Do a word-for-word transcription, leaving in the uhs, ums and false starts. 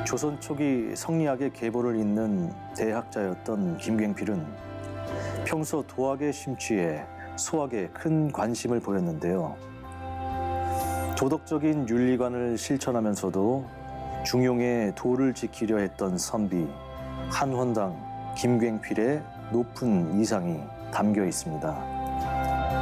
조선 초기 성리학의 계보를 잇는 대학자였던 김갱필은 평소 도학의 심취에 수학에 큰 관심을 보였는데요. 도덕적인 윤리관을 실천하면서도 중용의 도를 지키려 했던 선비 한헌당 김갱필의 높은 이상이 담겨 있습니다.